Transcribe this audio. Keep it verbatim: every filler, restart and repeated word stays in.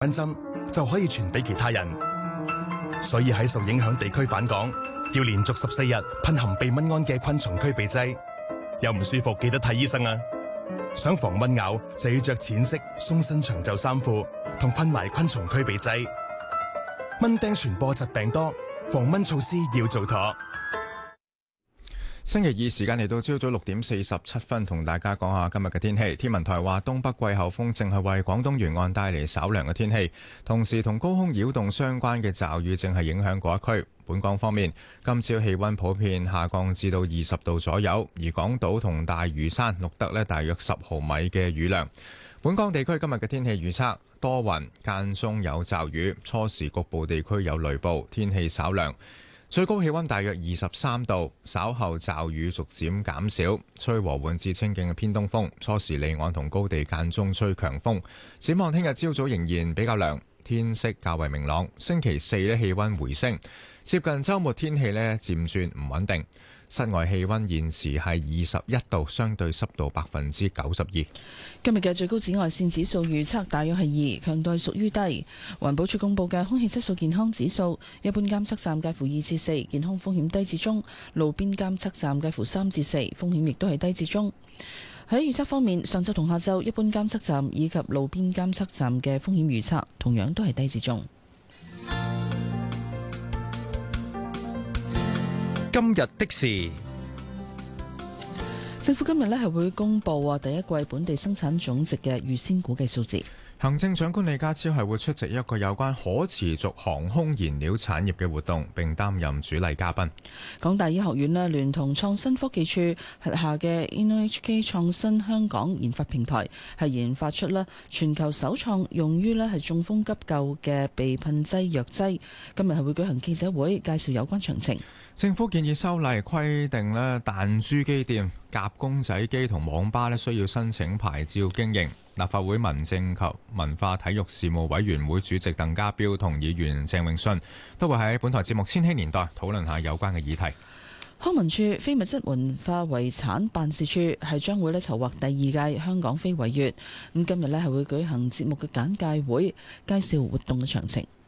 關心就可以傳俾其他人，所以喺受影響地區返港要連續十四日噴含避蚊胺嘅昆蟲驅鼻劑。有唔舒服記得睇醫生啊！想防蚊咬就要着淺色鬆身長袖衫褲同噴埋昆蟲驅鼻劑。蚊叮傳播疾病多，防蚊措施要做妥。 星期二時間嚟到朝早六點四十七分，同大家講下今日嘅天氣。天文台話東北季候風正係為廣東沿岸帶嚟稍涼嘅天氣，同時同高空擾動相關嘅驟雨正係影響嗰一區。本港方面，今朝氣溫普遍下降至到二十度左右，而港島同大嶼山錄得呢大約十毫米嘅雨量。本港地區今日嘅天氣預測多雲，間中有驟雨，初時局部地區有雷暴，天氣稍涼。最高氣溫大約二十三度，稍後驟雨逐漸減少，吹和緩至清勁嘅偏東風，初時離岸同高地間中吹強風。展望聽日朝早仍然比較涼，天色較為明朗。星期四呢氣溫回升，接近週末天氣呢漸轉唔穩定。室外氣溫現時係二十一度，相對濕度百分之九十二。 今日嘅最高紫外線指數預測大約係二，強度屬於低。環保署公布嘅空氣質素健康指數，一般監測站介乎二至四，健康風險低至中；路邊監測站介乎三至四，風險亦都係低至中。喺預測方面，上晝同下晝一般監測站以及路邊監測站嘅風險預測同樣都係低至中。 今日的事， 政府今日呢係會公布啊第一季本地生產總值嘅預先估計數字。 行政長官李家超係會出席一個有關可持續航空燃料產業嘅活動，並擔任主禮嘉賓。 港大醫學院呢聯同創新科技處轄下嘅 N H K 創新香港研發平台，係研發出啦全球首創用於呢係中風急救嘅鼻噴劑藥劑。今日係會舉行記者會，介紹有關詳情。 政府建議修例規定咧，彈珠機店、夾公仔機同網吧咧需要申請牌照經營。立法會民政及文化體育事務委員會主席鄧家彪同議員鄭泳舜都會喺本台節目《千禧年代》討論下有關嘅議題。 康文署非物質文化遺產辦事處係將會咧籌劃第二屆香港非遺月，咁今日咧係會舉行節目嘅簡介會，介紹活動嘅詳情。